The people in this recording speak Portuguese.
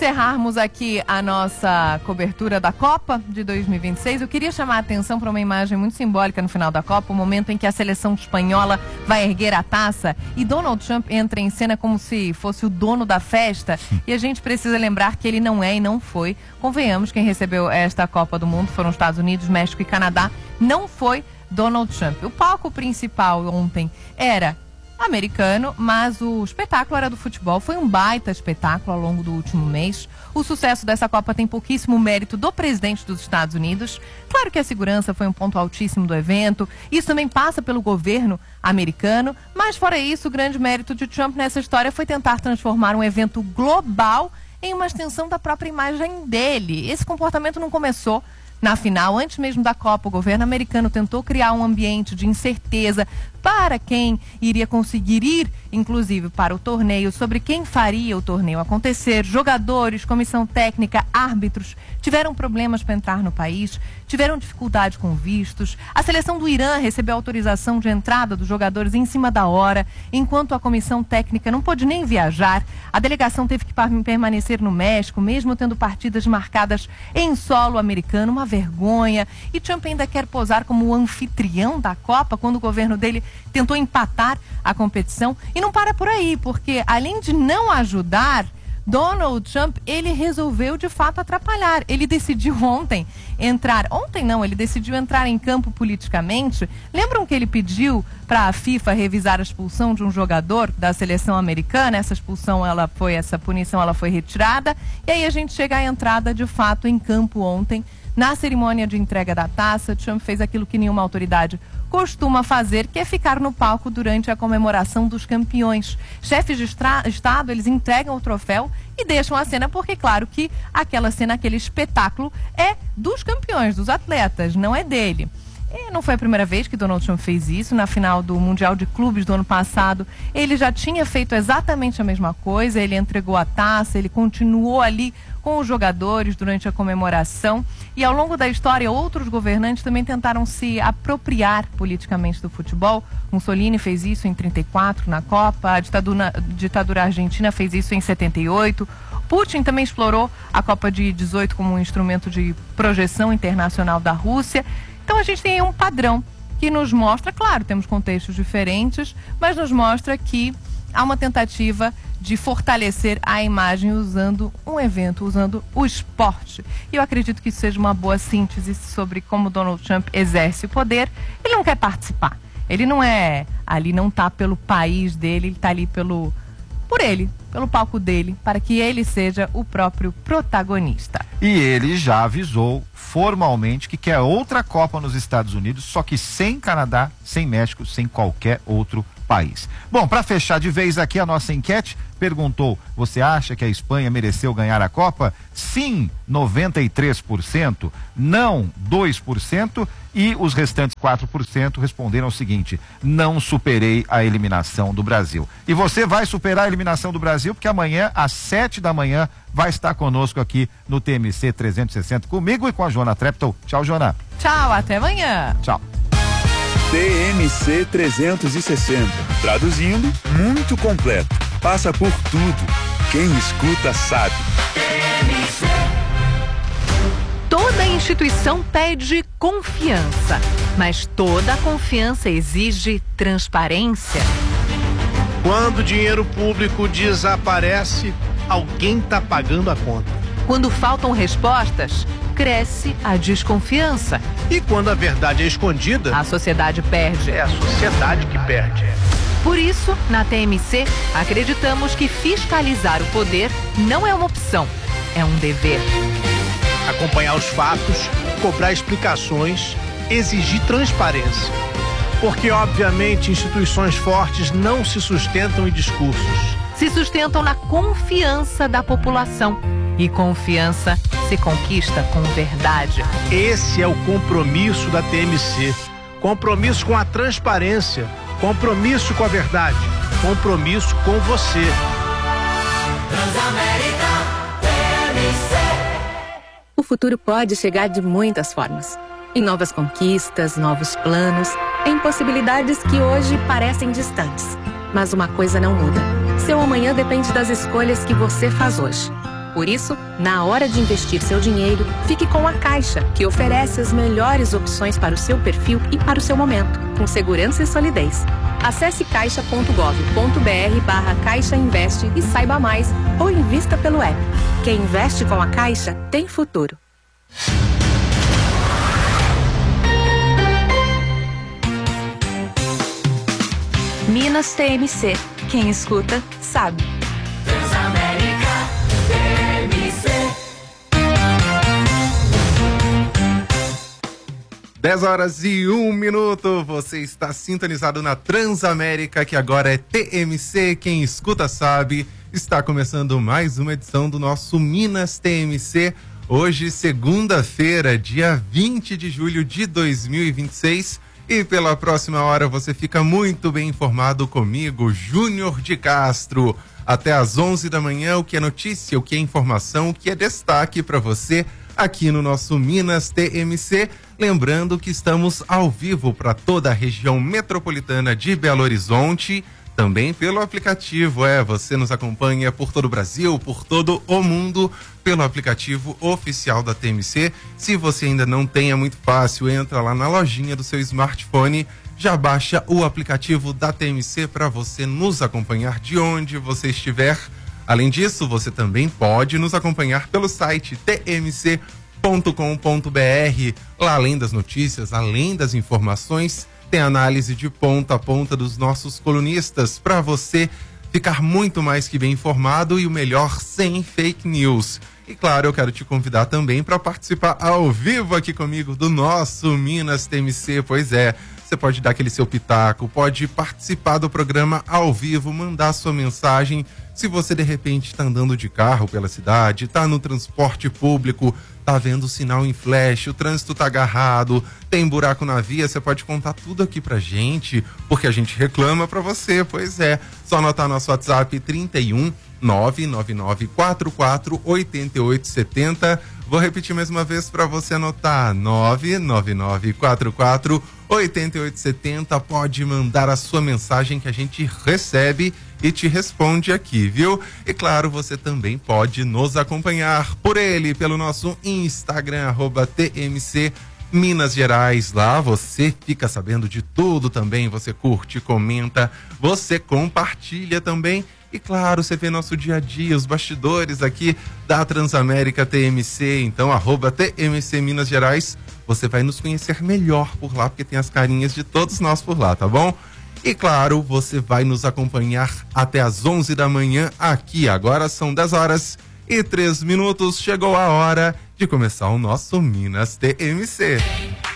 encerrarmos aqui a nossa cobertura da Copa de 2026, eu queria chamar a atenção para uma imagem muito simbólica no final da Copa, o momento em que a seleção espanhola vai erguer a taça e Donald Trump entra em cena como se fosse o dono da festa. E a gente precisa lembrar que ele não é e não foi. Convenhamos, quem recebeu esta Copa do Mundo foram os Estados Unidos, México e Canadá. Não foi Donald Trump. O palco principal ontem era americano, mas o espetáculo era do futebol. Foi um baita espetáculo ao longo do último mês. O sucesso dessa Copa tem pouquíssimo mérito do presidente dos Estados Unidos. Claro que a segurança foi um ponto altíssimo do evento. Isso também passa pelo governo americano. Mas fora isso, o grande mérito de Trump nessa história foi tentar transformar um evento global em uma extensão da própria imagem dele. Esse comportamento não começou na final. Antes mesmo da Copa, o governo americano tentou criar um ambiente de incerteza para quem iria conseguir ir, inclusive, para o torneio, sobre quem faria o torneio acontecer. Jogadores, comissão técnica, árbitros tiveram problemas para entrar no país, tiveram dificuldade com vistos. A seleção do Irã recebeu autorização de entrada dos jogadores em cima da hora, enquanto a comissão técnica não pôde nem viajar. A delegação teve que permanecer no México, mesmo tendo partidas marcadas em solo americano, uma vergonha. E Trump ainda quer posar como o anfitrião da Copa, quando o governo dele tentou empatar a competição. E não para por aí, porque além de não ajudar, Donald Trump, ele resolveu de fato atrapalhar. Ele decidiu ele decidiu entrar em campo politicamente. Lembram que ele pediu para a FIFA revisar a expulsão de um jogador da seleção americana? Essa punição ela foi retirada. E aí a gente chega à entrada de fato em campo ontem. Na cerimônia de entrega da taça, Trump fez aquilo que nenhuma autoridade costuma fazer, que é ficar no palco durante a comemoração dos campeões. Chefes de Estado, eles entregam o troféu e deixam a cena, porque claro que aquela cena, aquele espetáculo é dos campeões, dos atletas, não é dele. E não foi a primeira vez que Donald Trump fez isso. Na final do Mundial de Clubes do ano passado, ele já tinha feito exatamente a mesma coisa. Ele entregou a taça, ele continuou ali com os jogadores durante a comemoração. E ao longo da história, outros governantes também tentaram se apropriar politicamente do futebol. Mussolini fez isso em 1934 na Copa, a ditadura argentina fez isso em 1978. Putin também explorou a Copa de 18 como um instrumento de projeção internacional da Rússia. Então a gente tem aí um padrão que nos mostra, claro, temos contextos diferentes, mas nos mostra que há uma tentativa de fortalecer a imagem usando um evento, usando o esporte. E eu acredito que isso seja uma boa síntese sobre como Donald Trump exerce o poder. Ele não quer participar. Ele não é ali, não está pelo país dele, ele está ali pelo palco dele, para que ele seja o próprio protagonista. E ele já avisou formalmente que quer outra Copa nos Estados Unidos, só que sem Canadá, sem México, sem qualquer outro país. Bom, para fechar de vez aqui a nossa enquete, perguntou: você acha que a Espanha mereceu ganhar a Copa? Sim, 93%, não 2%, e os restantes 4% responderam o seguinte: não superei a eliminação do Brasil. E você vai superar a eliminação do Brasil, porque amanhã às 7 da manhã vai estar conosco aqui no TMC 360 comigo e com a Joana Treptow. Tchau, Joana. Tchau, até amanhã. Tchau. TMC 360. Traduzindo, muito completo. Passa por tudo. Quem escuta sabe. Toda instituição pede confiança, mas toda confiança exige transparência. Quando o dinheiro público desaparece, alguém está pagando a conta. Quando faltam respostas, cresce a desconfiança. E quando a verdade é escondida, a sociedade perde. É a sociedade que perde. Por isso, na TMC, acreditamos que fiscalizar o poder não é uma opção, é um dever. Acompanhar os fatos, cobrar explicações, exigir transparência. Porque, obviamente, instituições fortes não se sustentam em discursos. Se sustentam na confiança da população. E confiança se conquista com verdade. Esse é o compromisso da TMC. Compromisso com a transparência. Compromisso com a verdade. Compromisso com você. Transamérica TMC. O futuro pode chegar de muitas formas. Em novas conquistas, novos planos, em possibilidades que hoje parecem distantes. Mas uma coisa não muda. Seu amanhã depende das escolhas que você faz hoje. Por isso, na hora de investir seu dinheiro, fique com a Caixa, que oferece as melhores opções para o seu perfil e para o seu momento, com segurança e solidez. Acesse caixa.gov.br/Caixa Investe e saiba mais, ou invista pelo app. Quem investe com a Caixa tem futuro. Minas TMC. Quem escuta, sabe. Transamérica TMC. 10h01. Você está sintonizado na Transamérica, que agora é TMC. Quem escuta sabe. Está começando mais uma edição do nosso Minas TMC. Hoje, segunda-feira, dia 20 de julho de 2026. E pela próxima hora você fica muito bem informado comigo, Júnior de Castro. Até às 11 da manhã, o que é notícia, o que é informação, o que é destaque para você aqui no nosso Minas TMC. Lembrando que estamos ao vivo para toda a região metropolitana de Belo Horizonte, também pelo aplicativo. Você nos acompanha por todo o Brasil, por todo o mundo, pelo aplicativo oficial da TMC. Se você ainda não tem, é muito fácil, entra lá na lojinha do seu smartphone, já baixa o aplicativo da TMC para você nos acompanhar de onde você estiver. Além disso, você também pode nos acompanhar pelo site tmc.com.br. Lá, além das notícias, além das informações, tem análise de ponta a ponta dos nossos colunistas para você ficar muito mais que bem informado e o melhor, sem fake news. E claro, eu quero te convidar também para participar ao vivo aqui comigo do nosso Minas TMC. Pois é, você pode dar aquele seu pitaco, pode participar do programa ao vivo, mandar sua mensagem. Se você de repente está andando de carro pela cidade, está no transporte público, tá vendo o sinal em flash, o trânsito tá agarrado, tem buraco na via, você pode contar tudo aqui pra gente, porque a gente reclama pra você. Pois é, só anotar nosso WhatsApp 31 99944 8870. Vou repetir mais uma vez para você anotar, 99944 8870. Pode mandar a sua mensagem que a gente recebe e te responde aqui, viu? E claro, você também pode nos acompanhar por ele, pelo nosso Instagram, @TMC Minas Gerais. Lá você fica sabendo de tudo também, você curte, comenta, você compartilha também. E claro, você vê nosso dia a dia, os bastidores aqui da Transamérica TMC. Então, @TMC Minas Gerais, você vai nos conhecer melhor por lá, porque tem as carinhas de todos nós por lá, tá bom? E claro, você vai nos acompanhar até às 11 da manhã aqui. Agora são 10h03. Chegou a hora de começar o nosso Minas TMC.